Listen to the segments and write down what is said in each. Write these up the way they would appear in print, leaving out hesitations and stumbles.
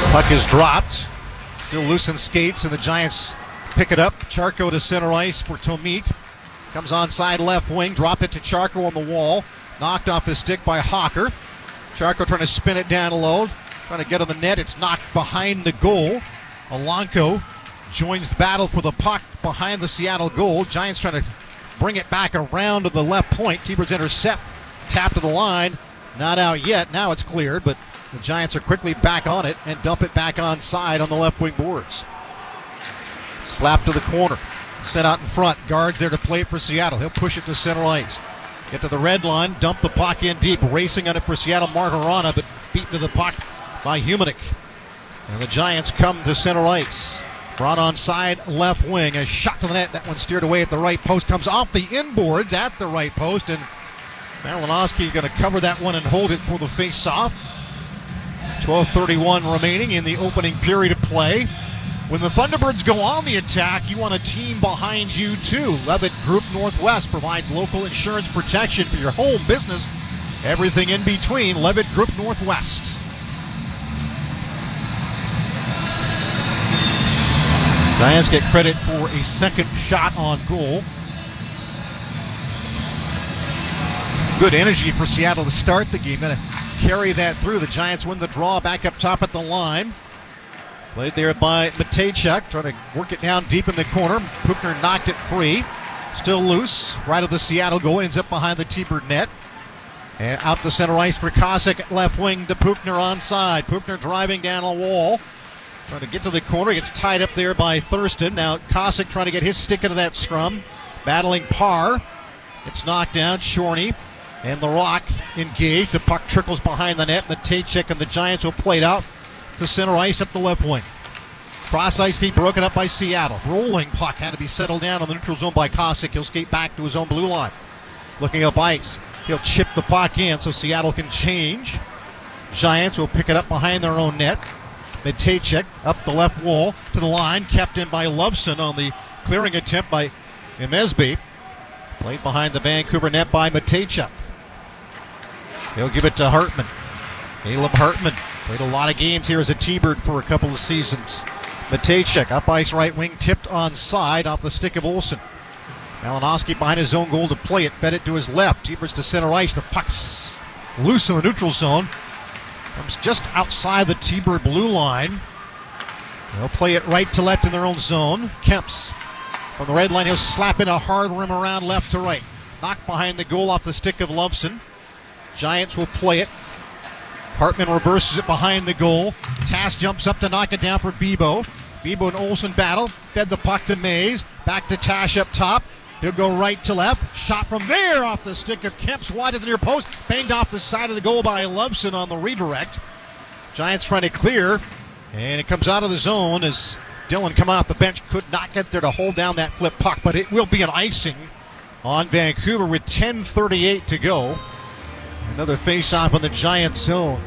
Puck is dropped. Still loose in skates, and the Giants pick it up. Charco to center ice for Tomik. Comes onside left wing. Drop it to Charco on the wall. Knocked off his stick by Hawker. Charco trying to spin it down low. Trying to get on the net. It's knocked behind the goal. Alanko joins the battle for the puck behind the Seattle goal. Giants trying to bring it back around to the left point. Keeper's intercept. Tap to the line. Not out yet. Now it's cleared, but the Giants are quickly back on it and dump it back onside on the left wing boards. Slap to the corner. Sent out in front. Guards there to play it for Seattle. He'll push it to center ice. Get to the red line. Dump the puck in deep. Racing on it for Seattle. Martirana, but beaten to the puck by Humanik. And the Giants come to center ice. Brought onside left wing. A shot to the net. That one steered away at the right post. Comes off the inboards at the right post. And Malinowski going to cover that one and hold it for the face-off. 12:31 remaining in the opening period of play. When the Thunderbirds go on the attack, you want a team behind you too. Levitt Group Northwest provides local insurance protection for your home, business, everything in between. Levitt Group Northwest. Giants get credit for a second shot on goal. Good energy for Seattle to start the game. Going to carry that through. The Giants win the draw back up top at the line. Played there by Matejchuk, trying to work it down deep in the corner. Puchner knocked it free. Still loose. Right of the Seattle goal. Ends up behind the T-Bird net. And out to center ice for Kosick at left wing to Puchner onside. Puchner driving down a wall. Trying to get to the corner. Gets tied up there by Thurston. Now Kosick trying to get his stick into that scrum. Battling Parr. It's knocked down. Shorney and the Rock engaged. The puck trickles behind the net. Matejchuk and the Giants will play it out to center ice up the left wing. Cross ice feet broken up by Seattle. Rolling puck had to be settled down on the neutral zone by Kosick. He'll skate back to his own blue line. Looking up ice. He'll chip the puck in so Seattle can change. Giants will pick it up behind their own net. Matejchuk up the left wall to the line. Kept in by Loveson on the clearing attempt by Emesby. Played behind the Vancouver net by Matejchuk. He'll give it to Hartman. Caleb Hartman played a lot of games here as a T-Bird for a couple of seasons. Matejchuk up ice right wing, tipped onside off the stick of Olsen. Malinowski behind his own goal to play it, fed it to his left. T-Birds to center ice. The puck's loose in the neutral zone. Comes just outside the T-Bird blue line. They'll play it right to left in their own zone. Kemps from the red line. He'll slap in a hard rim around left to right. Knocked behind the goal off the stick of Loveson. Giants will play it. Hartman reverses it behind the goal. Tass jumps up to knock it down for Bibeau. Bibeau and Olsen battle. Fed the puck to Mays. Back to Tash up top. He'll go right to left. Shot from there off the stick of Kemps. Wide to the near post. Banged off the side of the goal by Loveson on the redirect. Giants trying to clear. And it comes out of the zone as Dillon coming off the bench. Could not get there to hold down that flip puck. But it will be an icing on Vancouver with 10:38 to go. Another face-off in the Giants zone.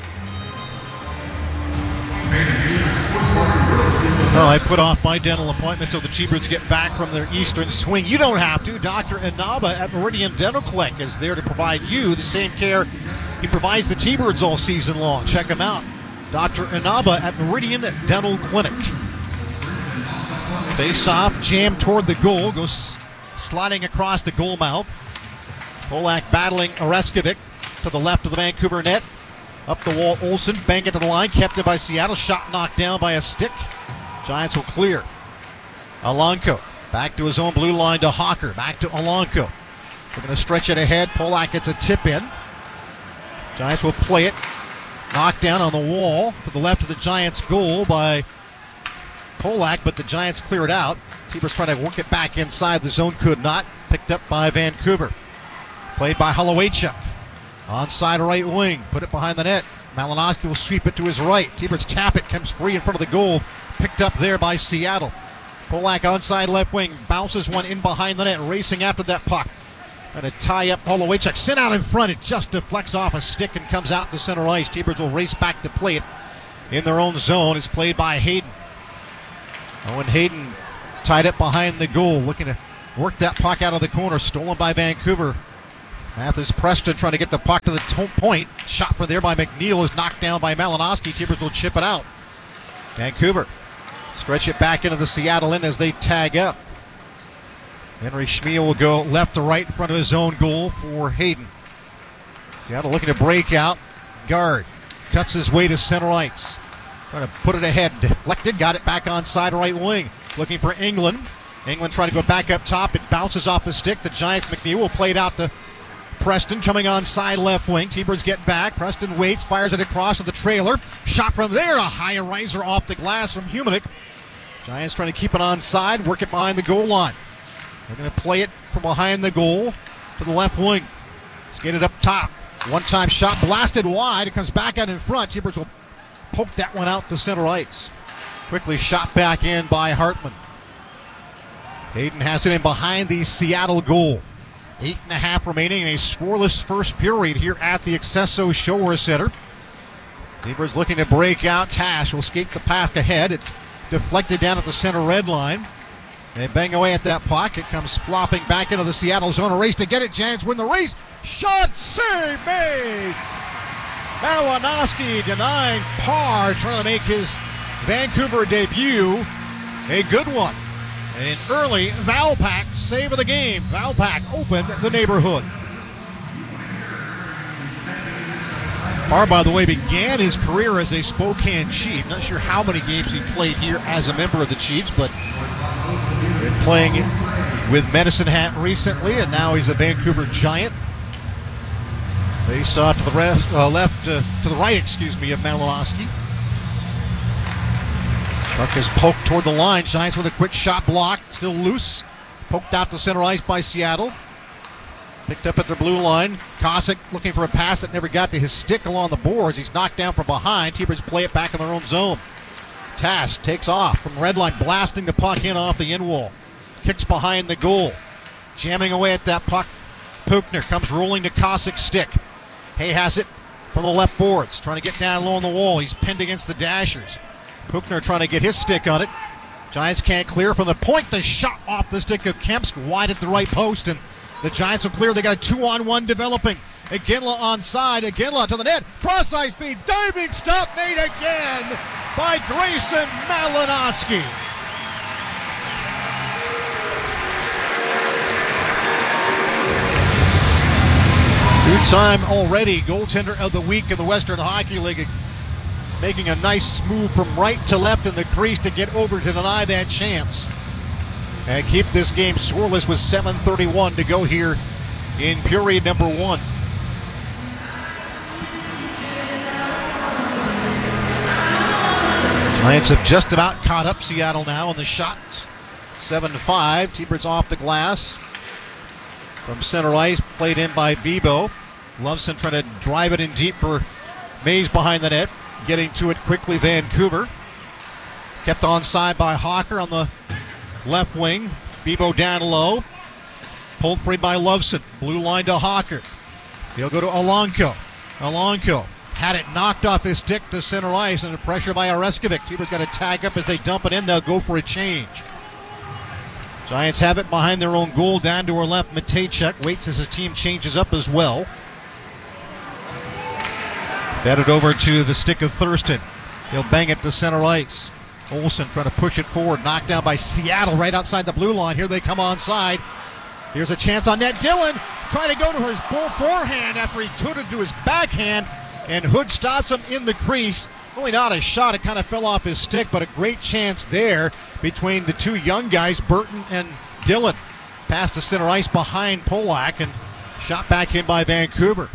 Well, I put off my dental appointment till the T-Birds get back from their Eastern swing. You don't have to. Dr. Inaba at Meridian Dental Clinic is there to provide you the same care he provides the T-Birds all season long. Check him out. Dr. Inaba at Meridian Dental Clinic. Face-off, jammed toward the goal, goes sliding across the goal mouth. Polak battling Oreskovic to the left of the Vancouver net. Up the wall, Olsen, bang it to the line, kept it by Seattle, shot knocked down by a stick. Giants will clear. Alanko, back to his own blue line to Hawker, back to Alanko. They're going to stretch it ahead, Polak gets a tip in. Giants will play it, knocked down on the wall to the left of the Giants' goal by Polak, but the Giants clear it out. T-Birds trying to work it back inside the zone, could not. Picked up by Vancouver. Played by Holowaychuk. Onside right wing. Put it behind the net. Malinowski will sweep it to his right. T-Birds tap it. Comes free in front of the goal. Picked up there by Seattle. Polak onside left wing. Bounces one in behind the net. Racing after that puck. Trying to tie up Holowaychuk. Sent out in front. It just deflects off a stick and comes out to center ice. T-Birds will race back to play it in their own zone. It's played by Hayden. Owen Hayden tied up behind the goal. Looking to work that puck out of the corner. Stolen by Vancouver. Mathis Preston trying to get the puck to the point. Shot for there by McNeil is knocked down by Malinowski. T-Birds will chip it out. Vancouver stretch it back into the Seattle end as they tag up. Henry Schmiel will go left to right in front of his own goal for Hayden. Seattle looking to break out. Guard cuts his way to center ice. Trying to put it ahead. Deflected. Got it back on side right wing. Looking for England. England trying to go back up top. It bounces off the stick. The Giants, McNeil will play it out to Preston coming on side left wing. T-Birds get back. Preston waits. Fires it across to the trailer. Shot from there. A high riser off the glass from Humanick. Giants trying to keep it on side. Work it behind the goal line. They're going to play it from behind the goal to the left wing. Skated up top. One-time shot blasted wide. It comes back out in front. T-Birds will poke that one out to center ice. Quickly shot back in by Hartman. Hayden has it in behind the Seattle goal. 8.5 remaining in a scoreless first period here at the Accesso Shower Center. T-Birds looking to break out. Tash will skate the path ahead. It's deflected down at the center red line. They bang away at that puck. It comes flopping back into the Seattle zone. A race to get it. Giants win the race. Shot save made. Malinowski denying Parr, trying to make his Vancouver debut a good one. An early Valpak save of the game. Valpak opened the neighborhood. Parr, by the way, began his career as a Spokane Chief. Not sure how many games he played here as a member of the Chiefs, but been playing with Medicine Hat recently, and now he's a Vancouver Giant. They saw to the to the right, of Malinowski. Puck is poked toward the line. Giants with a quick shot blocked, still loose. Poked out to center ice by Seattle. Picked up at the blue line. Kosick looking for a pass that never got to his stick along the boards. He's knocked down from behind. T-Birds play it back in their own zone. Tash takes off from red line, blasting the puck in off the end wall. Kicks behind the goal. Jamming away at that puck. Puchner comes rolling to Kosick's stick. Hay has it from the left boards, trying to get down low on the wall. He's pinned against the Dashers. Puchner trying to get his stick on it. Giants can't clear from the point. The shot off the stick of Kempsk, wide at the right post, and the Giants will clear. They got a 2-on-1 developing. Iginla on side. Iginla to the net. Cross-ice feed. Diving stop made again by Grayson Malinowski. Two-time already goaltender of the week in the Western Hockey League. Making a nice move from right to left in the crease to get over to deny that chance. And keep this game scoreless with 7:31 to go here in period number 1. Giants have just about caught up Seattle now on the shots. 7-5. T-Birds off the glass. From center ice, played in by Bebo. Loveson trying to drive it in deep for Mays behind the net. Getting to it quickly, Vancouver. Kept on side by Hawker on the left wing. Bebo down low. Pulled free by Loveson. Blue line to Hawker. He'll go to Alonko. Alonko had it knocked off his stick to center ice under pressure by Oreskovic. T-Birds got to tag up as they dump it in. They'll go for a change. Giants have it behind their own goal. Down to her left, Matejchuk waits as his team changes up as well. Batted over to the stick of Thurston. He'll bang it to center ice. Olsen trying to push it forward. Knocked down by Seattle right outside the blue line. Here they come onside. Here's a chance on net. Dillon trying to go to his bull forehand after he tooted to his backhand. And Hood stops him in the crease. Really not a shot. It kind of fell off his stick, but a great chance there between the two young guys, Burton and Dillon. Pass to center ice behind Polak and shot back in by Vancouver.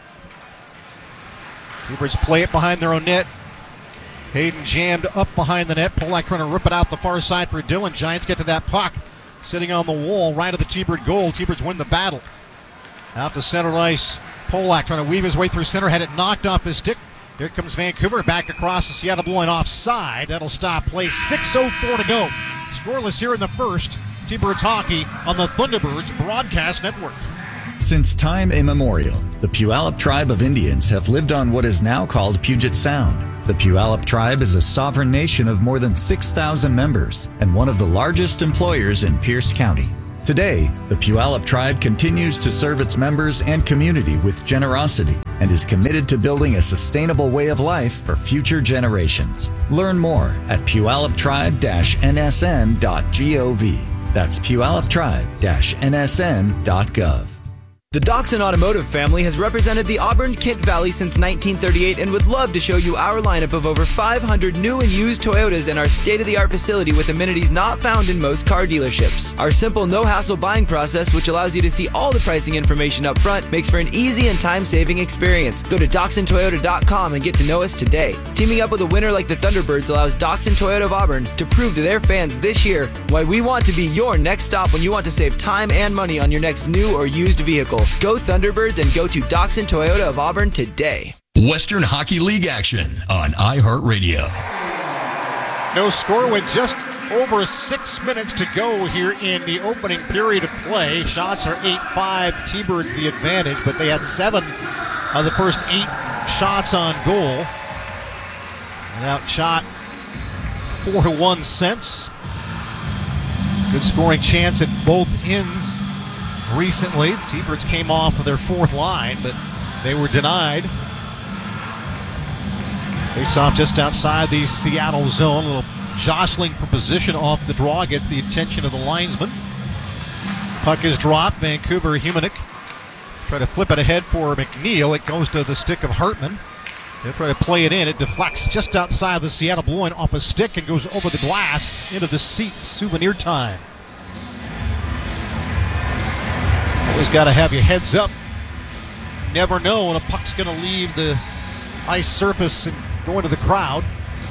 T-Birds play it behind their own net. Hayden jammed up behind the net. Polak trying to rip it out the far side for Dillon. Giants get to that puck. Sitting on the wall right of the T-Bird goal. T-Birds win the battle. Out to center ice. Polak trying to weave his way through center. Had it knocked off his stick. Here comes Vancouver back across the Seattle blue line offside. That'll stop play. 6:04 to go. Scoreless here in the first. T-Birds hockey on the Thunderbirds Broadcast Network. Since time immemorial, the Puyallup tribe of Indians have lived on what is now called Puget Sound. The Puyallup tribe is a sovereign nation of more than 6,000 members and one of the largest employers in Pierce County. Today, the Puyallup Tribe continues to serve its members and community with generosity and is committed to building a sustainable way of life for future generations. Learn more at puyalluptribe-nsn.gov. That's puyalluptribe-nsn.gov. The Doxon Automotive family has represented the Auburn-Kent Valley since 1938 and would love to show you our lineup of over 500 new and used Toyotas in our state-of-the-art facility with amenities not found in most car dealerships. Our simple, no-hassle buying process, which allows you to see all the pricing information up front, makes for an easy and time-saving experience. Go to DoxonToyota.com and get to know us today. Teaming up with a winner like the Thunderbirds allows Doxon Toyota of Auburn to prove to their fans this year why we want to be your next stop when you want to save time and money on your next new or used vehicle. Go Thunderbirds and go to Doxon Toyota of Auburn today. Western Hockey League action on iHeartRadio. No score with just over 6 minutes to go here in the opening period of play. Shots are 8-5. T-Birds the advantage, but they had 7 of the first 8 shots on goal. And outshot 4-1 since. Good scoring chance at both ends. Recently, T-Birds came off of their 4th line, but they were denied. Face off just outside the Seattle zone. A little jostling for position off the draw gets the attention of the linesman. Puck is dropped. Vancouver Humanick try to flip it ahead for McNeil. It goes to the stick of Hartman. They try to play it in. It deflects just outside the Seattle blue line off a stick and goes over the glass into the seats. Souvenir time. Always got to have your heads up. Never know when a puck's going to leave the ice surface and go into the crowd.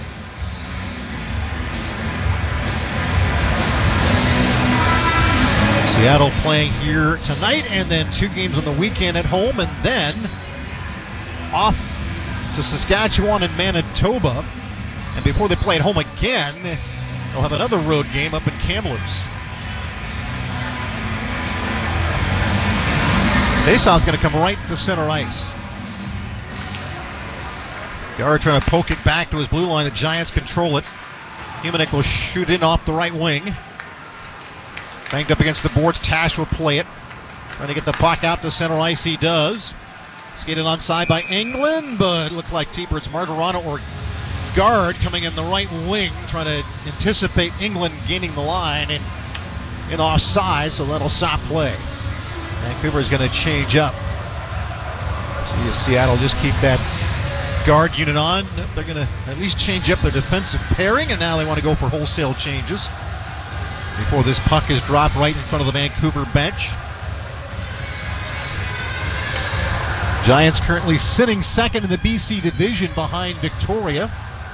Seattle playing here tonight and then 2 games on the weekend at home and then off to Saskatchewan and Manitoba. And before they play at home again, they'll have another road game up in Kamloops. Faceoff's going to come right to center ice. Guard trying to poke it back to his blue line. The Giants control it. Humanick will shoot in off the right wing. Banged up against the boards. Tash will play it. Trying to get the puck out to center ice. He does. Skated onside by England, but it looked like T-Birds Martirano or Guard coming in the right wing, trying to anticipate England gaining the line and in offside, so that'll stop play. Vancouver is going to change up. See if Seattle just keep that Guard unit on. They're going to at least change up their defensive pairing, and now they want to go for wholesale changes before this puck is dropped right in front of the Vancouver bench. Giants currently sitting second in the BC division behind Victoria,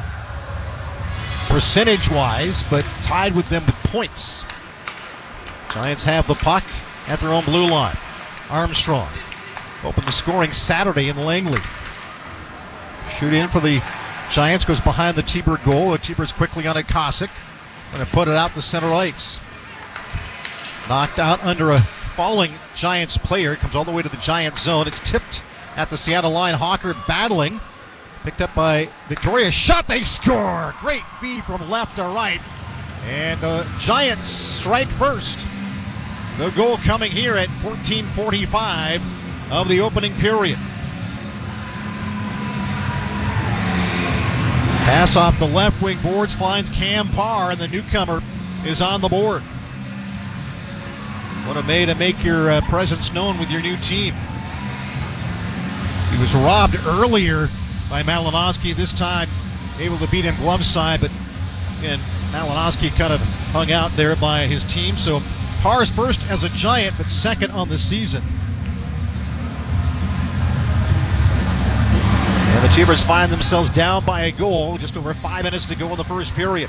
percentage-wise, but tied with them with points. Giants have the puck at their own blue line. Armstrong opened the scoring Saturday in Langley. Shoot in for the Giants, goes behind the T-Bird goal. The T-Birds quickly on it. Cossack going to put it out the center ice. Knocked out under a falling Giants player. It comes all the way to the Giants zone. It's tipped at the Seattle line. Hawker battling. Picked up by Victoria. Shot, they score! Great feed from left to right. And the Giants strike first. The goal coming here at 14:45 of the opening period. Pass off the left wing boards, finds Cam Parr, and the newcomer is on the board. What a way to make your presence known with your new team. He was robbed earlier by Malinowski, this time able to beat him glove side, but again, Malinowski kind of hung out there by his team, so Parr's first as a Giant, but second on the season. And the T-Birds find themselves down by a goal, just over 5 minutes to go in the first period.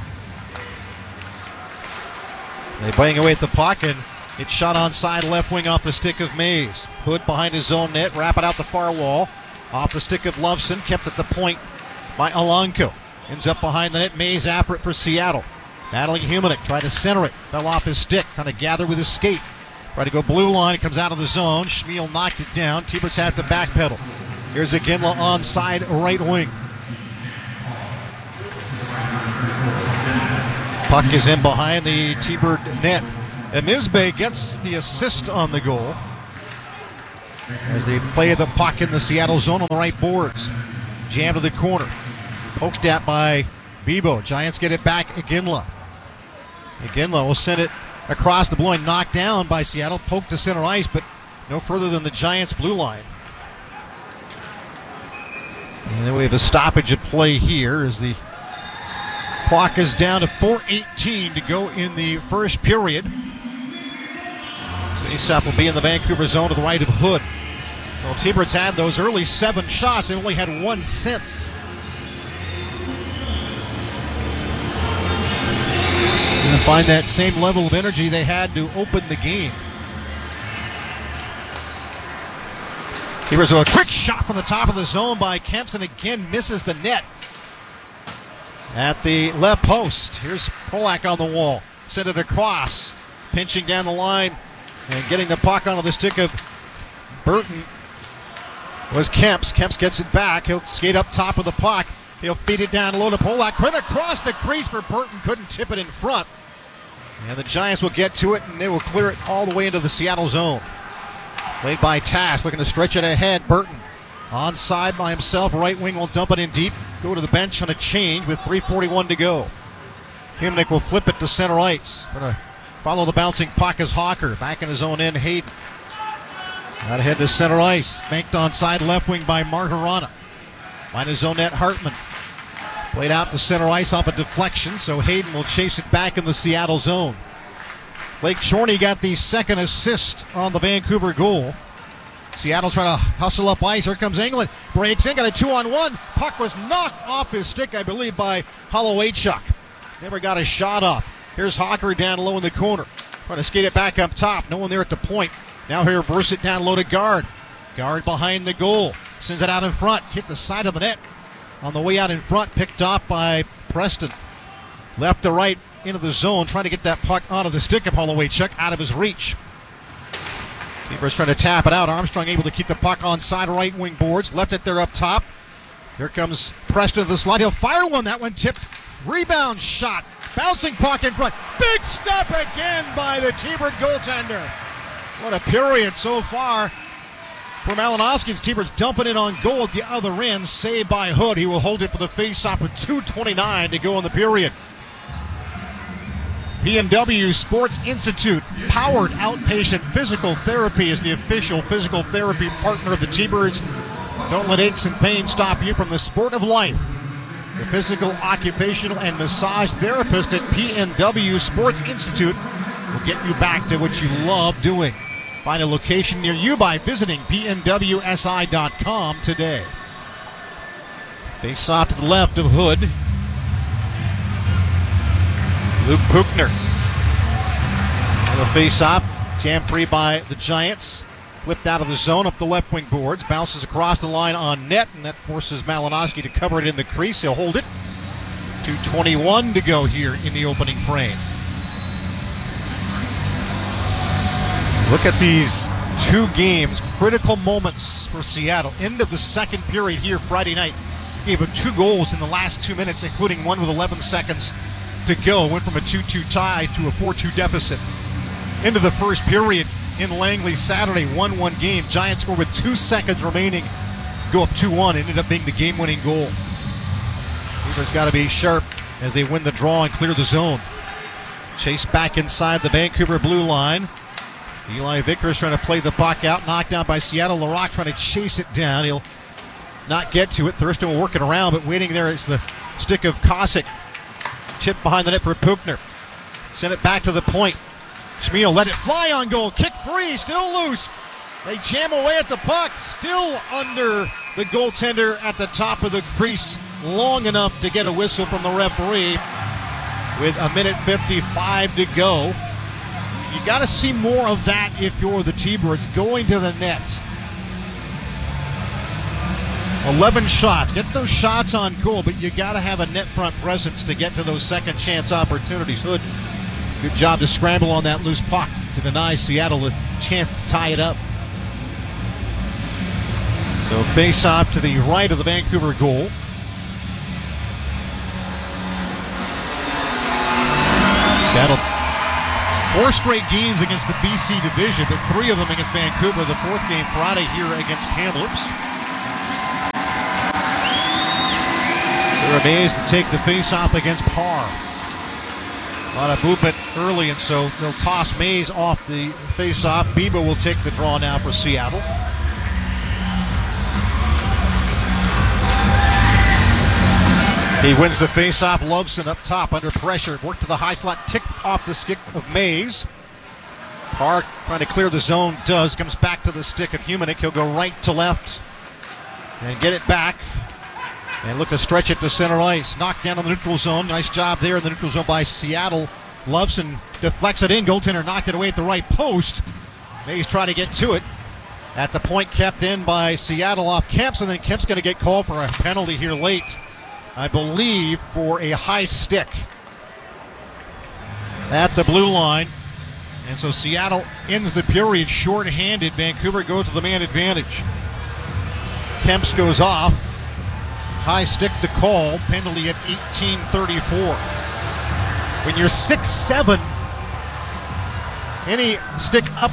They're playing away at the puck, and it's shot onside left wing off the stick of Mays. Hood behind his own net, wrap it out the far wall. Off the stick of Loveson, kept at the point by Alanko. Ends up behind the net. Mays after it for Seattle. Battling Humanick, tried to center it. Fell off his stick, trying to gather with his skate. Tried to go blue line, it comes out of the zone. Schmiel knocked it down. T-Birds have to backpedal. Here's Iginla onside right wing. Puck is in behind the T-Bird net. Emisbe gets the assist on the goal as they play the puck in the Seattle zone on the right boards. Jam to the corner. Poked at by Bibeau. Giants get it back. Iginla will send it across the blue line. Knocked down by Seattle. Poked to center ice, but no further than the Giants' blue line. And then we have a stoppage of play here as the clock is down to 4:18 to go in the first period. Faceoff will be in the Vancouver zone to the right of Hood. Well, T-Birds had those early 7 shots. They only had 1 since. Going to find that same level of energy they had to open the game. T-Birds with a quick shot from the top of the zone by Kempson. Again, misses the net at the left post. Here's Polak on the wall. Send it across. Pinching down the line and getting the puck onto the stick of Burton was Kemps. Kemps gets it back. He'll skate up top of the puck. He'll feed it down low to Polak. Couldn't across the crease for Burton. Couldn't tip it in front. And the Giants will get to it, and they will clear it all the way into the Seattle zone. Played by Tass, looking to stretch it ahead. Burton onside by himself. Right wing will dump it in deep. Go to the bench on a change with 3:41 to go. Himnick will flip it to center ice. Going to follow the bouncing puck as Hawker. Back in his own end, Hayden. Out ahead to center ice. Banked onside left wing by Martirana. Behind his own net, Hartman. Played out to center ice off a deflection, so Hayden will chase it back in the Seattle zone. Blake Chorney got the second assist on the Vancouver goal. Seattle trying to hustle up ice. Here comes England. Breaks in, got a 2-on-1. Puck was knocked off his stick, I believe, by Holowaychuk. Never got a shot off. Here's Hawker down low in the corner. Trying to skate it back up top. No one there at the point. Now here, reverse it down low to Guard. Guard behind the goal. Sends it out in front. Hit the side of the net. On the way out in front, picked off by Preston. Left to right into the zone, trying to get that puck onto the stick of Holowaychuk, out of his reach. Keeper's trying to tap it out. Armstrong able to keep the puck on side right wing boards. Left it there up top. Here comes Preston to the slide. He'll fire one. That one tipped. Rebound shot. Bouncing puck in front. Big stop again by the T-Bird goaltender. What a period so far for Malinowski. T-Bird's dumping it on goal at the other end. Saved by Hood. He will hold it for the face-off with 2:29 to go in the period. PNW Sports Institute, powered outpatient physical therapy, is the official physical therapy partner of the T-Birds. Don't let aches and pains stop you from the sport of life. The physical, occupational, and massage therapist at PNW Sports Institute will get you back to what you love doing. Find a location near you by visiting pnwsi.com today. Face off to the left of Hood. Luke Buchner on the face-off, jam free by the Giants. Flipped out of the zone up the left wing boards. Bounces across the line on net, and that forces Malinowski to cover it in the crease. He'll hold it. 2:21 to go here in the opening frame. Look at these 2 games, critical moments for Seattle. End of the second period here Friday night. Gave up 2 goals in the last 2 minutes, including one with 11 seconds to go. Went from a 2-2 tie to a 4-2 deficit. Into the first period in Langley Saturday, 1-1 game. Giants score with 2 seconds remaining. Go up 2-1. Ended up being the game-winning goal. Beaver's got to be sharp as they win the draw and clear the zone. Chase back inside the Vancouver blue line. Eli Vickers trying to play the puck out. Knocked down by Seattle. Larocque trying to chase it down. He'll not get to it. Thurston will work it around, but waiting there is the stick of Kosick. Chip behind the net for Buchner. Send it back to the point. Schmiel let it fly on goal. Kick free, still loose. They jam away at the puck. Still under the goaltender at the top of the crease. Long enough to get a whistle from the referee with 1:55 to go. You got to see more of that if you're the T-Birds going to the net. 11 shots. Get those shots on goal, but you got to have a net front presence to get to those second chance opportunities. Hood, good job to scramble on that loose puck to deny Seattle a chance to tie it up. So face off to the right of the Vancouver goal. Seattle 4 straight games against the BC division, but 3 of them against Vancouver. The 4th game Friday here against Kamloops. Sarah Mays to take the face-off against Parr. A lot of movement early, and so they'll toss Mays off the face-off. Biba will take the draw now for Seattle. He wins the face-off. Loveson up top under pressure. Work to the high slot. Tick off the stick of Mays. Parr trying to clear the zone. Does. Comes back to the stick of Humanick. He'll go right to left and get it back. And look to stretch it to center ice. Knocked down on the neutral zone. Nice job there in the neutral zone by Seattle. Loveson deflects it in. Goaltender knocked it away at the right post. Mays trying to get to it. At the point kept in by Seattle off Kemps. And then Kemps going to get called for a penalty here late. I believe for a high stick at the blue line. And so Seattle ends the period short-handed. Vancouver goes to the man advantage. Kemps goes off. High stick to call. Penalty at 18:34. When you're 6'7", any stick up,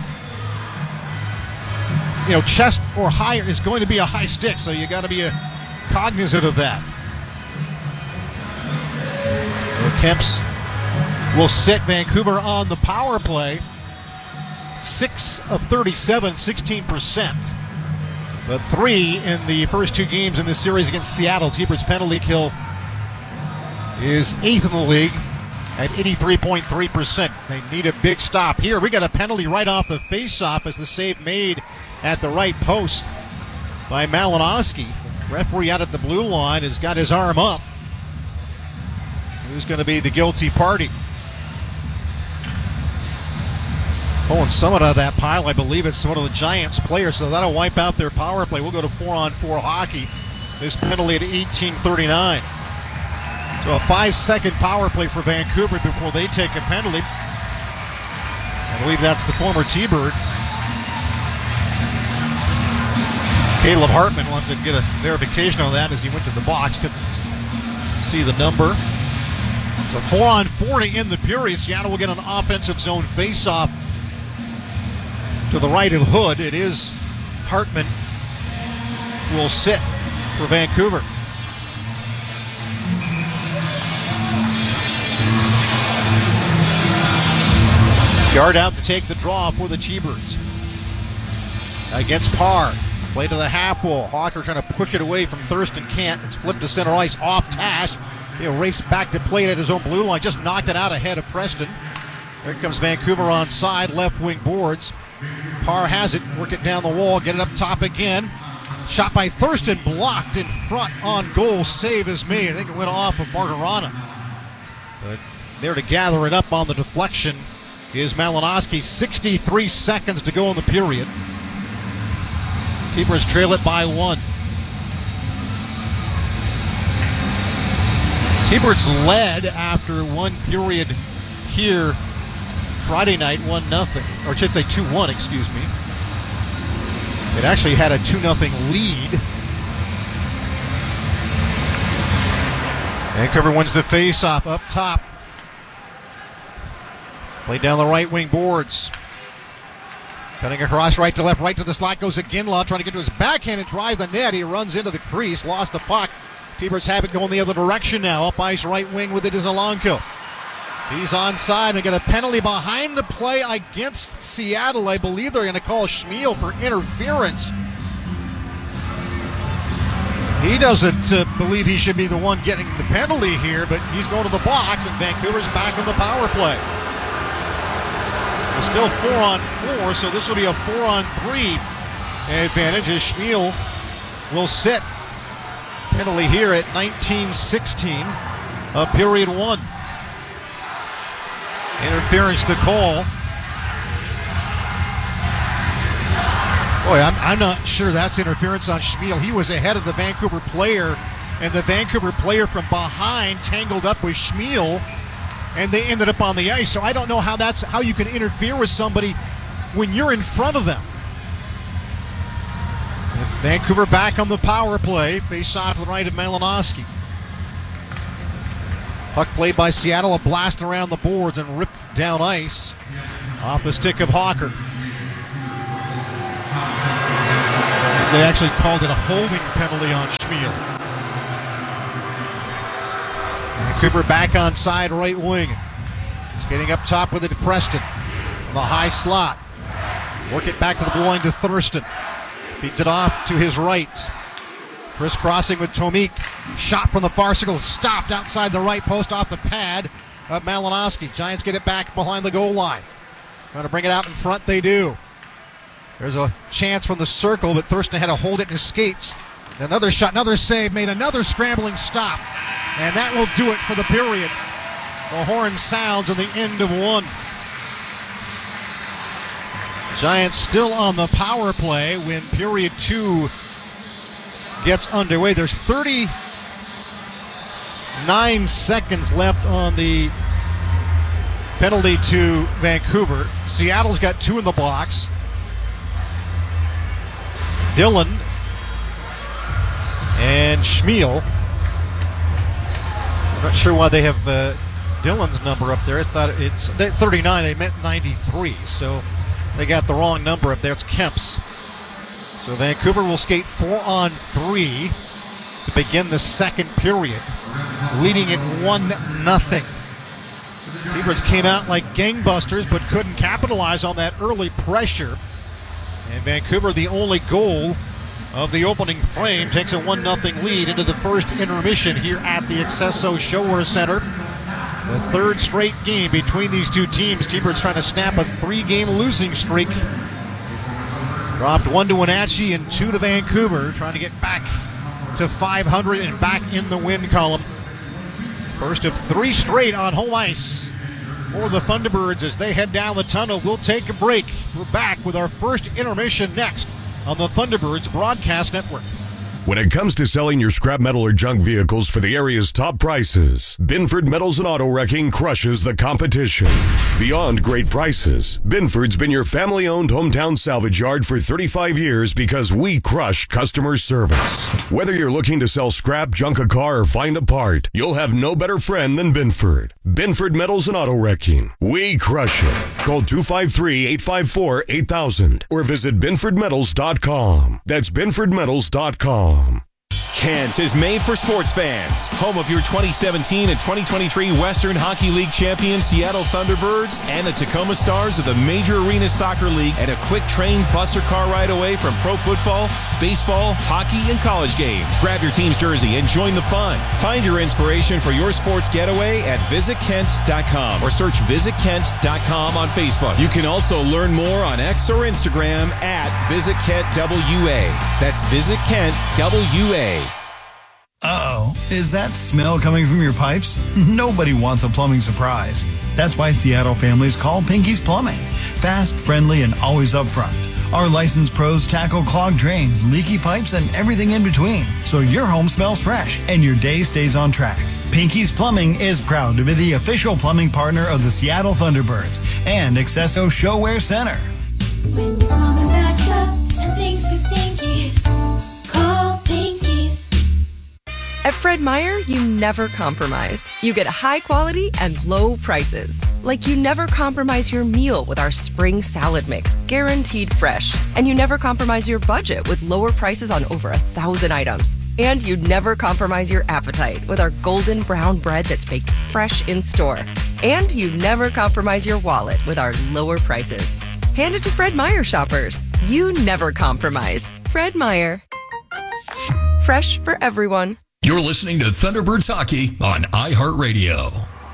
chest or higher is going to be a high stick. So you got to be cognizant of that. Kemps will sit Vancouver on the power play. 6 of 37, 16%. But 3 in the first 2 games in this series against Seattle. T-Bird's penalty kill is 8th in the league at 83.3%. They need a big stop here. We got a penalty right off the face-off as the save made at the right post by Malinowski. Referee out at the blue line has got his arm up. Who's going to be the guilty party? Pulling someone out of that pile. I believe it's one of the Giants players, so that'll wipe out their power play. We'll go to 4-on-4 hockey. This penalty at 18:39. So a 5-second power play for Vancouver before they take a penalty. I believe that's the former T-Bird. Caleb Hartman wanted to get a verification on that as he went to the box. Couldn't see the number. So 4-on-4 to end the period. Seattle will get an offensive zone face-off to the right of Hood. It is Hartman will sit for Vancouver. Guard out to take the draw for the T-Birds. Against Parr. Play to the half wall. Hawker trying to push it away from Thurston. Can't. It's flipped to center ice off Tash. He'll race back to play it at his own blue line. Just knocked it out ahead of Preston. There comes Vancouver on side. Left wing boards. Parr has it. Work it down the wall. Get it up top again. Shot by Thurston. Blocked in front on goal. Save is made. I think it went off of Martirana. But there to gather it up on the deflection is Malinowski. 63 seconds to go in the period. T-Birds trail it by 1. T-Birds led after 1 period here Friday night, 1-0. Or I should say 2-1, excuse me. It actually had a 2-0 lead. Vancouver wins the face-off up top. Played down the right wing boards. Cutting across right to left, right to the slot goes Ginlaw, trying to get to his backhand and drive the net. He runs into the crease, lost the puck. T-Birds have it going the other direction now. Up ice right wing with it is Alanko. He's onside and got a penalty behind the play against Seattle. I believe they're going to call Schmiel for interference. He doesn't believe he should be the one getting the penalty here, but he's going to the box and Vancouver's back on the power play. It's still 4-on-4, so this will be a 4-on-3 advantage as Schmiel will sit. Penalty here at 19:16 of period 1. Interference the call. Boy, I'm not sure that's interference on Schmiel. He was ahead of the Vancouver player, and the Vancouver player from behind tangled up with Schmiel, and they ended up on the ice. So I don't know how you can interfere with somebody when you're in front of them. Vancouver back on the power play. Face off to the right of Malinowski. Puck played by Seattle. A blast around the boards and ripped down ice Off the stick of Hawker. They actually called it a holding penalty on Schmiel. Vancouver back on side right wing. He's getting up top with it to Preston. On the high slot. Work it back to the blue line to Thurston. Feeds it off to his right. Crisscrossing with Tomik. Shot from the far circle. Stopped outside the right post off the pad of Malinowski. Giants get it back behind the goal line. Trying to bring it out in front, they do. There's a chance from the circle, but Thurston had to hold it in his skates. Another shot, another save, made another scrambling stop. And that will do it for the period. The horn sounds at the end of one. Giants still on the power play when period 2 gets underway. There's 39 seconds left on the penalty to Vancouver. Seattle's got 2 in the box. Dillon and Schmiel. I'm not sure why they have Dillon's number up there. I thought it's 39. They meant 93, so they got the wrong number up there. It's Kemp's. So Vancouver will skate 4-on-3 to begin the second period, leading it 1-0. T-Birds came out like gangbusters but couldn't capitalize on that early pressure. And Vancouver, the only goal of the opening frame, takes a 1-0 lead into the first intermission here at the Accesso Shower Center. The third straight game between these two teams. T-Birds trying to snap a 3-game losing streak. Dropped 1 to Wenatchee and 2 to Vancouver, trying to get back to 500 and back in the win column. First of 3 straight on home ice for the Thunderbirds as they head down the tunnel. We'll take a break. We're back with our first intermission next on the Thunderbirds Broadcast Network. When it comes to selling your scrap metal or junk vehicles for the area's top prices, Binford Metals and Auto Wrecking crushes the competition. Beyond great prices, Binford's been your family-owned hometown salvage yard for 35 years because we crush customer service. Whether you're looking to sell scrap, junk a car, or find a part, you'll have no better friend than Binford. Binford Metals and Auto Wrecking. We crush it. Call 253-854-8000 or visit BinfordMetals.com. That's BinfordMetals.com. Kent is made for sports fans. Home of your 2017 and 2023 Western Hockey League champion Seattle Thunderbirds and the Tacoma Stars of the Major Arena Soccer League, and a quick train bus or car ride away from pro football, baseball, hockey, and college games. Grab your team's jersey and join the fun. Find your inspiration for your sports getaway at visitkent.com or search visitkent.com on Facebook. You can also learn more on X or Instagram at visitkentWA. That's visitkentWA. Uh-oh, is that smell coming from your pipes? Nobody wants a plumbing surprise. That's why Seattle families call Pinky's Plumbing. Fast, friendly, and always upfront. Our licensed pros tackle clogged drains, leaky pipes, and everything in between, so your home smells fresh and your day stays on track. Pinky's Plumbing is proud to be the official plumbing partner of the Seattle Thunderbirds and Accesso Showwear Center. When your plumbing backs up and things get stinky, call Pinky's. At Fred Meyer, you never compromise. You get high quality and low prices. Like you never compromise your meal with our spring salad mix, guaranteed fresh. And you never compromise your budget with lower prices on over 1,000 items. And you never compromise your appetite with our golden brown bread that's baked fresh in store. And you never compromise your wallet with our lower prices. Hand it to Fred Meyer shoppers. You never compromise. Fred Meyer. Fresh for everyone. You're listening to Thunderbirds Hockey on iHeartRadio.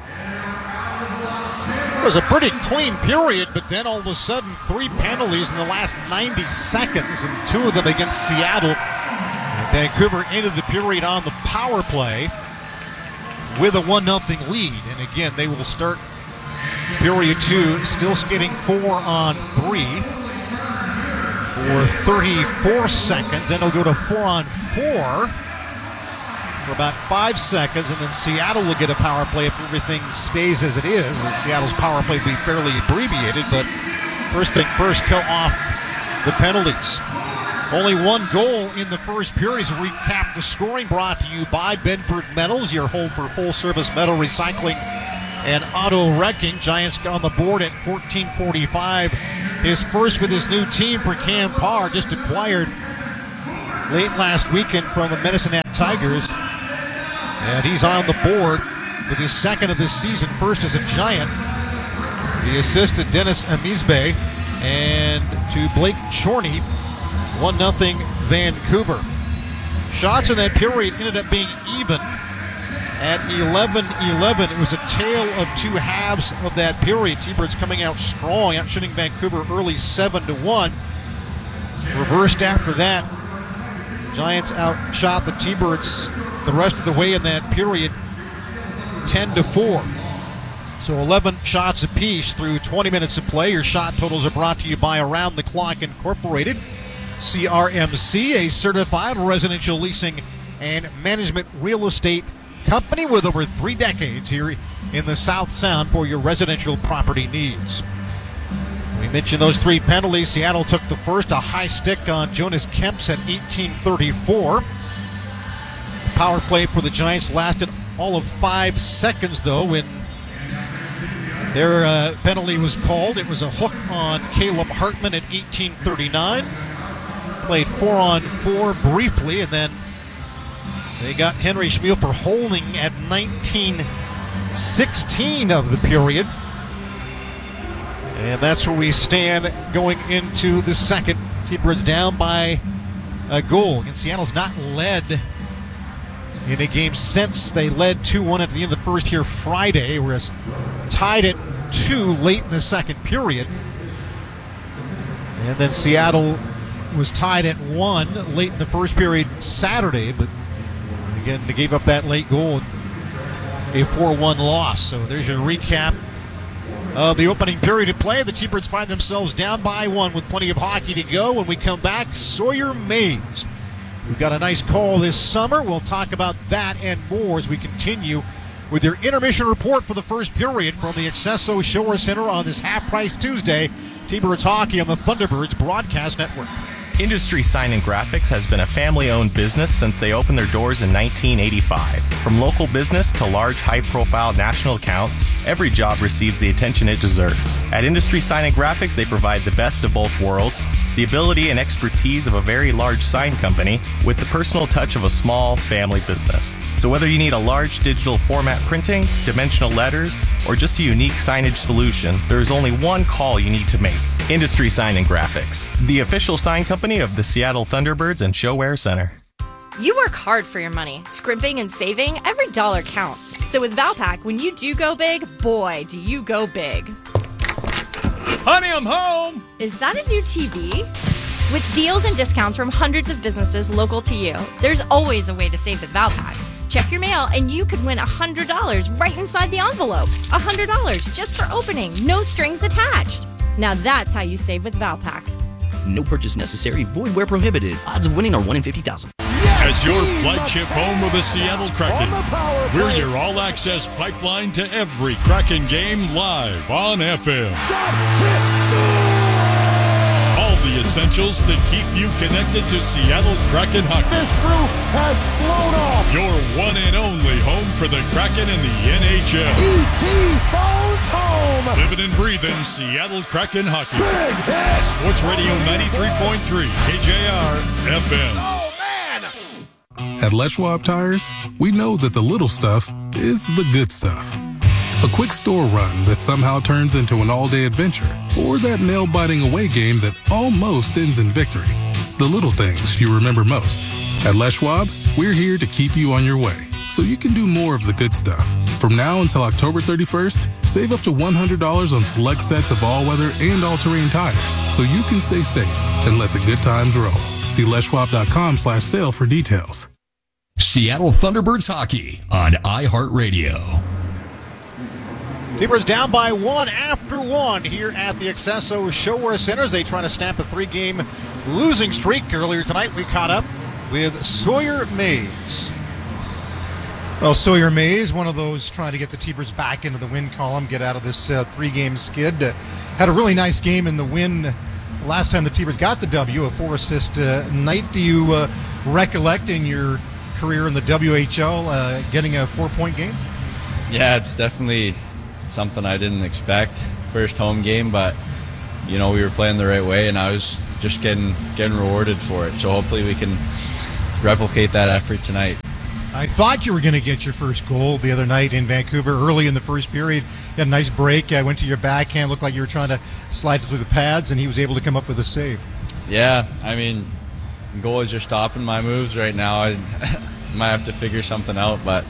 It was a pretty clean period, but then all of a sudden 3 penalties in the last 90 seconds, and 2 of them against Seattle. And Vancouver ended the period on the power play with a 1-0 lead. And again, they will start period 2, still skating 4-on-3 for 34 seconds. Then it'll go to 4-on-4 for about 5 seconds, and then Seattle will get a power play if everything stays as it is. And Seattle's power play will be fairly abbreviated, but first thing first, kill off the penalties. Only 1 goal in the first period. To recap the scoring, brought to you by Binford Metals, your home for full-service metal recycling and Auto Wrecking. Giants on the board at 14:45. His first with his new team for Cam Parr, just acquired late last weekend from the Medicine Hat Tigers. And he's on the board with his second of this season, first as a Giant. The assist to Dennis Amizbe and to Blake Chorney, 1-0 Vancouver. Shots in that period ended up being even at 11-11. It was a tale of two halves of that period. T-Birds coming out strong, outshooting Vancouver early 7-1. Reversed after that. Giants outshot the T-Birds the rest of the way in that period, 10-4. So 11 shots apiece through 20 minutes of play. Your shot totals are brought to you by Around the Clock Incorporated, CRMC, a certified residential leasing and management real estate company with over 3 decades here in the South Sound for your residential property needs. We mentioned those 3 penalties. Seattle took the first, a high stick on Jonas Kemps at 18:34. The power play for the Giants lasted all of 5 seconds, though, when their penalty was called. It was a hook on Caleb Hartman at 18:39. Played 4-on-4 briefly, and then they got Henry Schmiel for holding at 19:16 of the period. And that's where we stand going into the second. T-Birds down by a goal. And Seattle's not led in a game since they led 2-1 at the end of the first here Friday, whereas tied at 2 late in the second period. And then Seattle was tied at 1 late in the first period Saturday, but again, they gave up that late goal, a 4-1 loss. So there's your recap of the opening period of play. The T-Birds find themselves down by 1 with plenty of hockey to go. When we come back, Sawyer Mays. We've got a nice call this summer. We'll talk about that and more as we continue with your intermission report for the first period from the Accesso Shower Center on this Half-Price Tuesday. T-Birds hockey on the Thunderbirds Broadcast Network. Industry Sign and Graphics has been a family-owned business since they opened their doors in 1985. From local business to large, high-profile national accounts, every job receives the attention it deserves. At Industry Sign and Graphics, they provide the best of both worlds, the ability and expertise of a very large sign company with the personal touch of a small family business. So whether you need a large digital format printing, dimensional letters, or just a unique signage solution, there is only one call you need to make. Industry Sign and Graphics, the official sign company of the Seattle Thunderbirds and Show Center. You work hard for your money. Scrimping and saving, every dollar counts. So with Valpak, when you do go big, boy, do you go big. Honey, I'm home! Is that a new TV? With deals and discounts from hundreds of businesses local to you, there's always a way to save with Valpak. Check your mail and you could win $100 right inside the envelope. $100 just for opening, no strings attached. Now that's how you save with Valpak. No purchase necessary, void where prohibited. Odds of winning are 1 in 50,000. As your flagship home of the Seattle Kraken, we're your all-access pipeline to every Kraken game live on FM. All the essentials to keep you connected to Seattle Kraken hockey. This roof has blown off. Your one and only home for the Kraken and the NHL. E.T. phones home. Living and breathing Seattle Kraken hockey. Big hit. Sports Radio 93.3 KJR FM. At Les Schwab Tires, we know that the little stuff is the good stuff. A quick store run that somehow turns into an all-day adventure, or that nail-biting away game that almost ends in victory. The little things you remember most. At Les Schwab, we're here to keep you on your way, so you can do more of the good stuff. From now until October 31st, save up to $100 on select sets of all-weather and all-terrain tires, so you can stay safe and let the good times roll. See leschwab.com/sale for details. Seattle Thunderbirds hockey on iHeartRadio. T-Birds down by 1 after 1 here at the Accesso Shower Center as they try to snap a 3-game losing streak. Earlier tonight, we caught up with Sawyer Mays. Well, Sawyer Mays, one of those trying to get the T-Birds back into the win column, get out of this 3-game skid. Had a really nice game in the win last time the T-Birds got the W, a 4-assist night. Do you recollect in your career in the WHL getting a 4-point game? Yeah, it's definitely something I didn't expect. First home game, but we were playing the right way, and I was just getting rewarded for it. So hopefully we can replicate that effort tonight. I thought you were going to get your first goal the other night in Vancouver early in the first period. You had a nice break. I went to your backhand. Looked like you were trying to slide it through the pads, and he was able to come up with a save. Yeah, I mean, goalies are stopping my moves right now. I might have to figure something out, but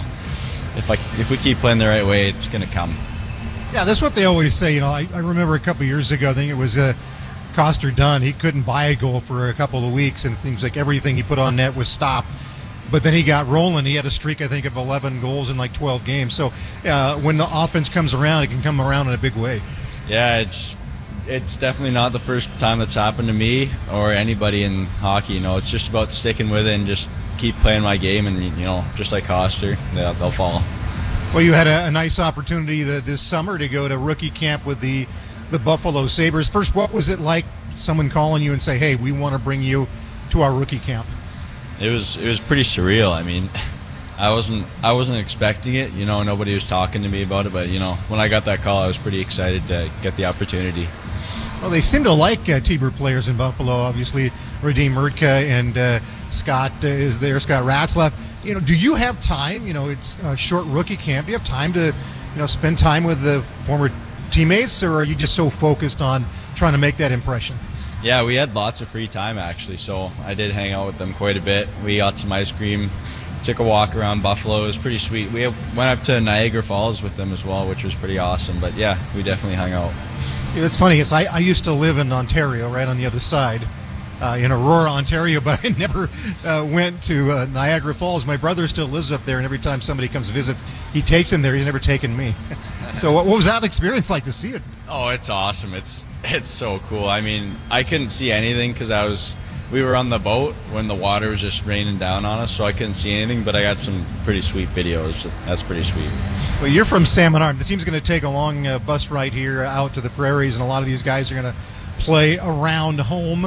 if we keep playing the right way, it's going to come. Yeah, that's what they always say. I remember a couple of years ago, I think it was Coster Dunn. He couldn't buy a goal for a couple of weeks, and things like everything he put on net was stopped. But then he got rolling. He had a streak, I think, of 11 goals in like 12 games. So when the offense comes around, it can come around in a big way. Yeah, it's definitely not the first time that's happened to me or anybody in hockey. It's just about sticking with it and just keep playing my game, and just like Coster, they'll fall. Well, you had a nice opportunity this summer to go to rookie camp with the Buffalo Sabres. First, what was it like, someone calling you and say, hey, we want to bring you to our rookie camp? It was pretty surreal. I mean, I wasn't expecting it. Nobody was talking to me about it, but when I got that call, I was pretty excited to get the opportunity. Well, they seem to like T-Bird players in Buffalo. Obviously, Radim Murtka and Scott is there, Scott Ratzlaff. Do you have time? It's a short rookie camp. Do you have time to, spend time with the former teammates, or are you just so focused on trying to make that impression? Yeah, we had lots of free time, actually, so I did hang out with them quite a bit. We got some ice cream, took a walk around Buffalo. It was pretty sweet. We went up to Niagara Falls with them as well, which was pretty awesome. But, yeah, we definitely hung out. See, that's funny. I used to live in Ontario, right on the other side, in Aurora, Ontario, but I never went to Niagara Falls. My brother still lives up there, and every time somebody comes visits, he takes him there. He's never taken me. So what was that experience like to see it? Oh, it's awesome. It's so cool. I mean, I couldn't see anything because we were on the boat when the water was just raining down on us, so I couldn't see anything, but I got some pretty sweet videos. That's pretty sweet. Well, you're from Salmon Arm. The team's going to take a long bus ride here out to the prairies, and a lot of these guys are going to play around home.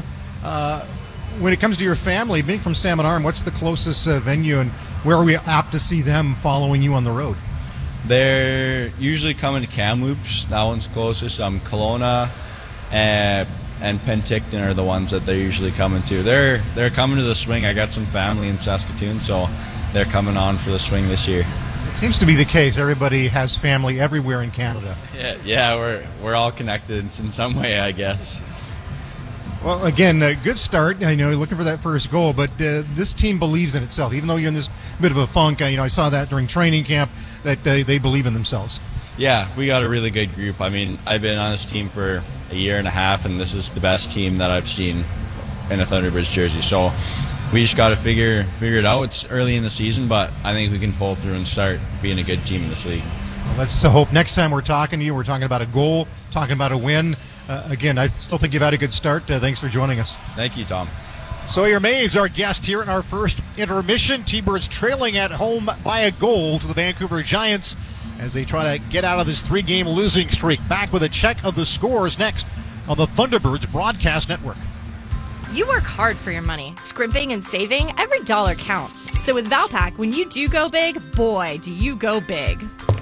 When it comes to your family, being from Salmon Arm, what's the closest venue, and where are we apt to see them following you on the road? They're usually coming to Kamloops. That one's closest. Kelowna and Penticton are the ones that they're usually coming to. They're coming to the swing. I got some family in Saskatoon, so they're coming on for the swing this year. It seems to be the case. Everybody has family everywhere in Canada. Yeah, we're all connected in some way, I guess. Well, again, a good start. I know you're looking for that first goal, but this team believes in itself. Even though you're in this bit of a funk, I saw that during training camp, that they believe in themselves. Yeah, we got a really good group. I mean, I've been on this team for a year and a half, and this is the best team that I've seen in a Thunderbirds jersey. So we just got to figure it out. It's early in the season, but I think we can pull through and start being a good team in this league. Well, let's hope next time we're talking to you, we're talking about a goal, talking about a win. Again, I still think you've had a good start. Thanks for joining us. Thank you, Tom. Sawyer Mays, our guest here in our first intermission. T-Birds trailing at home by a goal to the Vancouver Giants as they try to get out of this 3-game losing streak. Back with a check of the scores next on the Thunderbirds Broadcast Network. You work hard for your money. Scrimping and saving, every dollar counts. So with Valpak, when you do go big, boy, do you go big.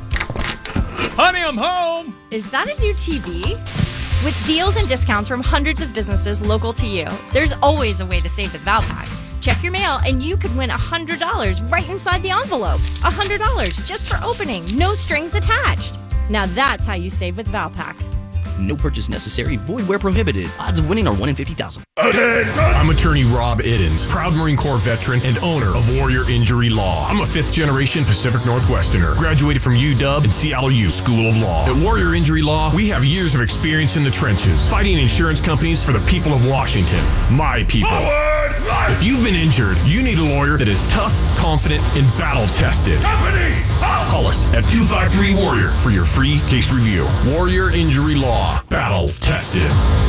Honey, I'm home! Is that a new TV? With deals and discounts from hundreds of businesses local to you, there's always a way to save with Valpak. Check your mail and you could win $100 right inside the envelope. $100 just for opening, no strings attached. Now that's how you save with Valpak. No purchase necessary, void where prohibited. Odds of winning are 1 in 50,000. I'm attorney Rob Iddens, proud Marine Corps veteran and owner of Warrior Injury Law. I'm a 5th-generation Pacific Northwesterner, graduated from UW and Seattle U School of Law. At Warrior Injury Law, we have years of experience in the trenches, fighting insurance companies for the people of Washington, my people. If you've been injured, you need a lawyer that is tough, confident, and battle-tested. Call us at 253-WARRIOR for your free case review. Warrior Injury Law, battle-tested.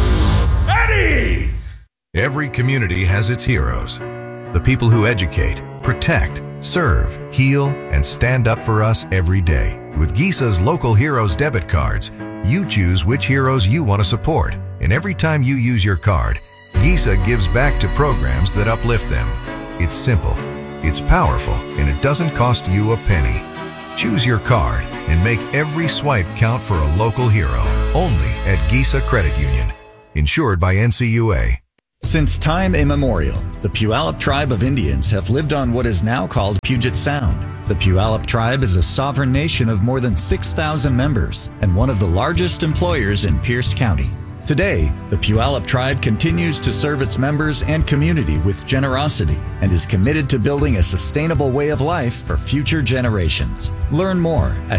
Eddie's! Every community has its heroes. The people who educate, protect, serve, heal, and stand up for us every day. With Gisa's Local Heroes debit cards, you choose which heroes you want to support. And every time you use your card, Gisa gives back to programs that uplift them. It's simple, it's powerful, and it doesn't cost you a penny. Choose your card and make every swipe count for a local hero. Only at Giza Credit Union. Insured by NCUA. Since time immemorial, the Puyallup tribe of Indians have lived on what is now called Puget Sound. The Puyallup tribe is a sovereign nation of more than 6,000 members and one of the largest employers in Pierce County. Today, the Puyallup tribe continues to serve its members and community with generosity and is committed to building a sustainable way of life for future generations. Learn more at